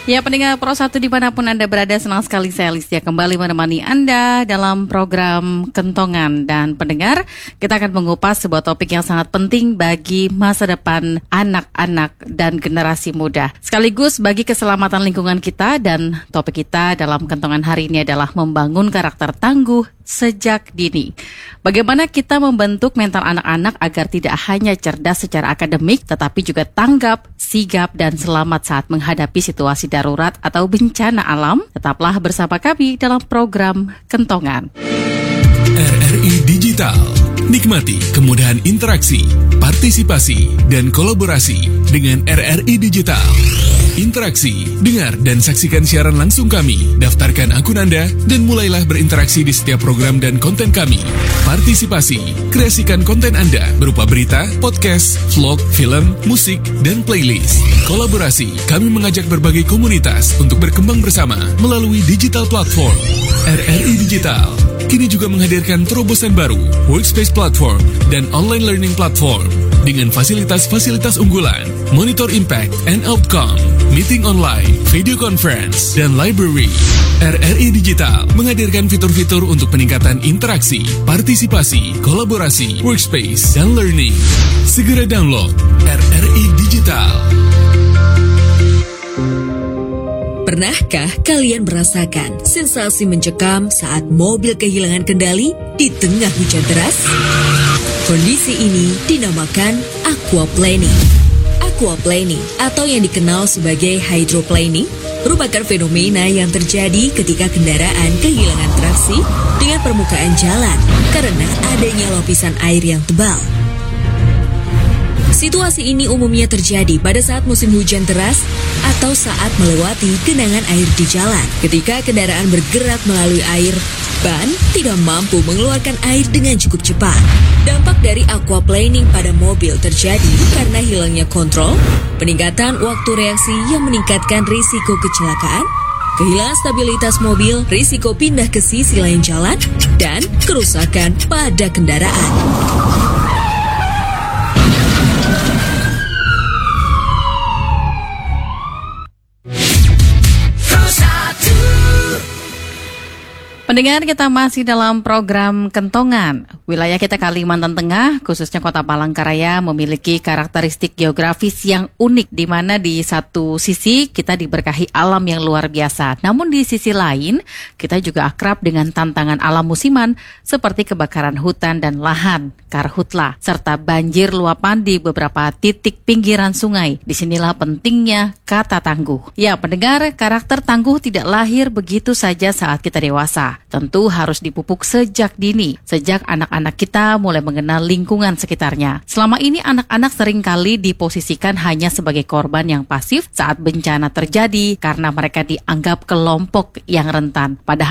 Ya, pendengar Pro 1 dimanapun Anda berada, senang sekali saya Listia kembali menemani Anda dalam program Kentongan. Dan pendengar, kita akan mengupas sebuah topik yang sangat penting bagi masa depan anak-anak dan generasi muda. Sekaligus bagi keselamatan lingkungan kita, dan topik kita dalam Kentongan hari ini adalah membangun karakter tangguh sejak dini. Bagaimana kita membentuk mental anak-anak agar tidak hanya cerdas secara akademik, tetapi juga tanggap, sigap, dan selamat saat menghadapi situasi darurat atau bencana alam. Tetaplah bersama kami dalam program Kentongan. RRI Digital. Nikmati kemudahan interaksi, partisipasi, dan kolaborasi dengan RRI Digital. Interaksi, dengar dan saksikan siaran langsung kami, daftarkan akun Anda, dan mulailah berinteraksi di setiap program dan konten kami. Partisipasi, kreasikan konten Anda berupa berita, podcast, vlog, film, musik, dan playlist. Kolaborasi, kami mengajak berbagai komunitas untuk berkembang bersama melalui digital platform. RRI Digital kini juga menghadirkan terobosan baru, workspace platform, dan online learning platform dengan fasilitas-fasilitas unggulan, monitor impact and outcome, meeting online, video conference, dan library. RRI Digital menghadirkan fitur-fitur untuk peningkatan interaksi, partisipasi, kolaborasi, workspace, dan learning. Segera download RRI Digital. Pernahkah kalian merasakan sensasi mencekam saat mobil kehilangan kendali di tengah hujan deras? Kondisi ini dinamakan aquaplaning. Aquaplaning atau yang dikenal sebagai hydroplaning merupakan fenomena yang terjadi ketika kendaraan kehilangan traksi dengan permukaan jalan karena adanya lapisan air yang tebal. Situasi ini umumnya terjadi pada saat musim hujan deras atau saat melewati genangan air di jalan. Ketika kendaraan bergerak melalui air, ban tidak mampu mengeluarkan air dengan cukup cepat. Dampak dari aquaplaning pada mobil terjadi karena hilangnya kontrol, peningkatan waktu reaksi yang meningkatkan risiko kecelakaan, kehilangan stabilitas mobil, risiko pindah ke sisi lain jalan, dan kerusakan pada kendaraan. Pendengar, kita masih dalam program Kentongan. Wilayah kita Kalimantan Tengah, khususnya Kota Palangkaraya, memiliki karakteristik geografis yang unik, di mana di satu sisi kita diberkahi alam yang luar biasa. Namun di sisi lain, kita juga akrab dengan tantangan alam musiman seperti kebakaran hutan dan lahan, karhutla, serta banjir luapan di beberapa titik pinggiran sungai. Disinilah pentingnya kata tangguh. Ya, pendengar, karakter tangguh tidak lahir begitu saja saat kita dewasa. Tentu harus dipupuk sejak dini, sejak anak-anak kita mulai mengenal lingkungan sekitarnya. Selama ini anak-anak seringkali diposisikan hanya sebagai korban yang pasif saat bencana terjadi karena mereka dianggap kelompok yang rentan. Padahal